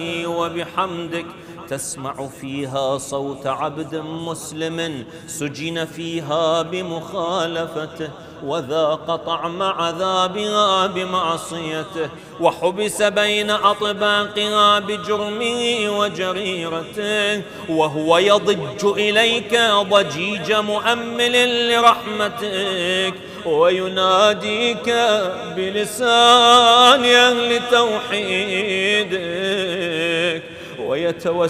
وبحمدك تسمع فيها صوت عبد مسلم سجن فيها بمخالفته وذاق طعم عذابها بمعصيته وحبس بين أطباقها بجرمه وجريرته وهو يضج إليك ضجيج مؤمل لرحمتك ويناديك بلسان أهل توحيدك ويتوسل